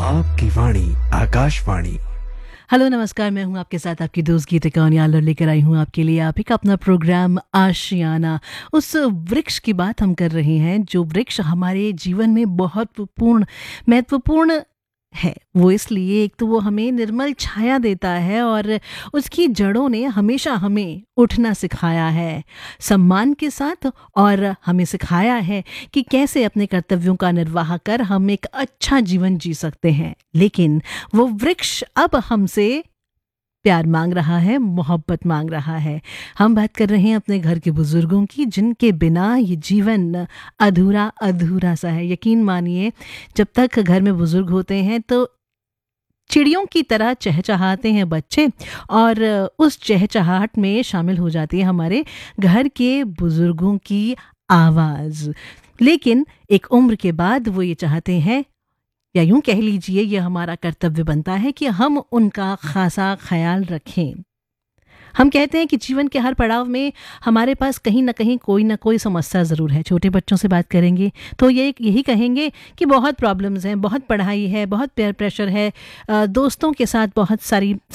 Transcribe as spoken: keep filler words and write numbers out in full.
आपकी वाणी आकाशवाणी। हेलो नमस्कार, मैं हूं आपके साथ आपकी दोस्त गीता कौनियाल और लेकर आई हूं आपके लिए आप ही का अपना प्रोग्राम आशियाना। उस वृक्ष की बात हम कर रहे हैं जो वृक्ष हमारे जीवन में बहुत पूर्ण महत्वपूर्ण है। वो इसलिए, एक तो वो हमें निर्मल छाया देता है और उसकी जड़ों ने हमेशा हमें उठना सिखाया है सम्मान के साथ, और हमें सिखाया है कि कैसे अपने कर्तव्यों का निर्वाह कर हम एक अच्छा जीवन जी सकते हैं। लेकिन वो वृक्ष अब हमसे प्यार मांग रहा है, मोहब्बत मांग रहा है। हम बात कर रहे हैं अपने घर के बुजुर्गों की, जिनके बिना ये जीवन अधूरा अधूरा सा है। यकीन मानिए, जब तक घर में बुजुर्ग होते हैं तो चिड़ियों की तरह चहचहाते हैं बच्चे, और उस चहचहाहट में शामिल हो जाती है हमारे घर के बुजुर्गों की आवाज़। लेकिन एक उम्र के बाद वो ये चाहते हैं, या यूं कह लीजिए ये हमारा कर्तव्य बनता है कि हम उनका खासा ख्याल रखें। हम कहते हैं कि जीवन के हर पड़ाव में हमारे पास कहीं ना कहीं कोई ना कोई समस्या ज़रूर है। छोटे बच्चों से बात करेंगे तो ये यही कहेंगे कि बहुत प्रॉब्लम्स हैं, बहुत पढ़ाई है, बहुत पेयर प्रेशर है, दोस्तों के साथ बहुत सारी